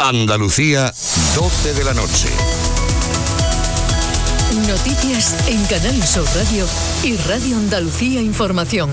Andalucía, 12 de la noche. Noticias en Canal Sur Radio y Radio Andalucía Información.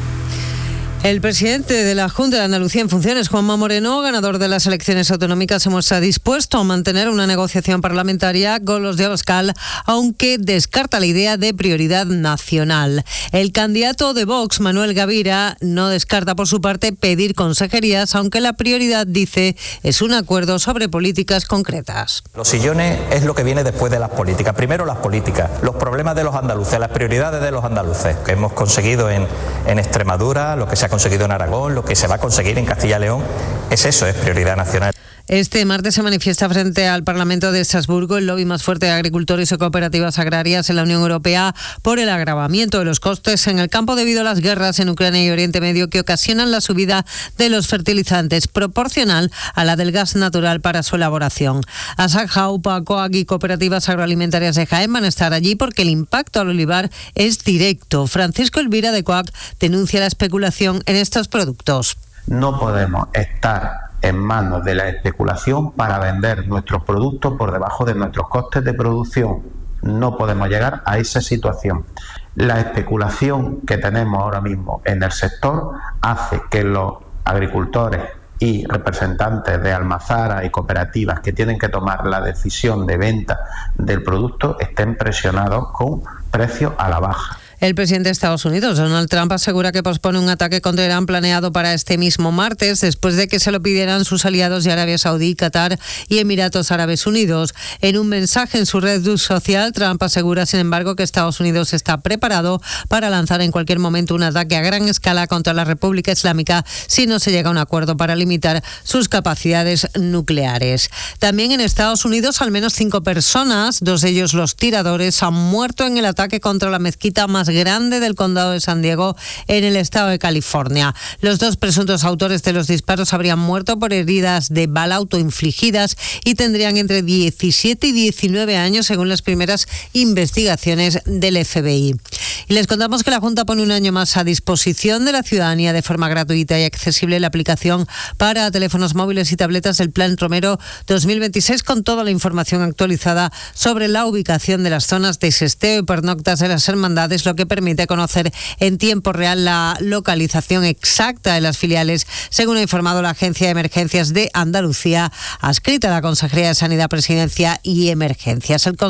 El presidente de la Junta de Andalucía en funciones, Juanma Moreno, ganador de las elecciones autonómicas, se muestra dispuesto a mantener una negociación parlamentaria con los de Abascal, aunque descarta la idea de prioridad nacional. El candidato de Vox, Manuel Gavira, no descarta por su parte pedir consejerías, aunque la prioridad, dice, es un acuerdo sobre políticas concretas. Los sillones es lo que viene después de las políticas. Primero las políticas, los problemas de los andaluces, las prioridades de los andaluces, que hemos conseguido en Extremadura, lo que se ha conseguido en Aragón, lo que se va a conseguir en Castilla y León, es prioridad nacional. Este martes se manifiesta frente al Parlamento de Estrasburgo el lobby más fuerte de agricultores y cooperativas agrarias en la Unión Europea por el agravamiento de los costes en el campo debido a las guerras en Ucrania y Oriente Medio que ocasionan la subida de los fertilizantes proporcional a la del gas natural para su elaboración. Asaja, UPA, COAG y cooperativas agroalimentarias de Jaén van a estar allí porque el impacto al olivar es directo. Francisco Elvira de COAG denuncia la especulación en estos productos. No podemos estar en manos de la especulación para vender nuestros productos por debajo de nuestros costes de producción. No podemos llegar a esa situación. La especulación que tenemos ahora mismo en el sector hace que los agricultores y representantes de almazaras y cooperativas que tienen que tomar la decisión de venta del producto estén presionados con precios a la baja. El presidente de Estados Unidos, Donald Trump, asegura que pospone un ataque contra Irán planeado para este mismo martes, después de que se lo pidieran sus aliados de Arabia Saudí, Qatar y Emiratos Árabes Unidos. En un mensaje en su red social, Trump asegura, sin embargo, que Estados Unidos está preparado para lanzar en cualquier momento un ataque a gran escala contra la República Islámica si no se llega a un acuerdo para limitar sus capacidades nucleares. También en Estados Unidos, al menos 5 personas, 2 de ellos los tiradores, han muerto en el ataque contra la mezquita más grande del condado de San Diego en el estado de California. Los 2 presuntos autores de los disparos habrían muerto por heridas de bala autoinfligidas y tendrían entre 17 y 19 años según las primeras investigaciones del FBI. Y les contamos que la Junta pone un año más a disposición de la ciudadanía de forma gratuita y accesible la aplicación para teléfonos móviles y tabletas del Plan Romero 2026 con toda la información actualizada sobre la ubicación de las zonas de sesteo y pernoctas de las hermandades, lo que permite conocer en tiempo real la localización exacta de las filiales, según ha informado la Agencia de Emergencias de Andalucía, adscrita a la Consejería de Sanidad, Presidencia y Emergencias.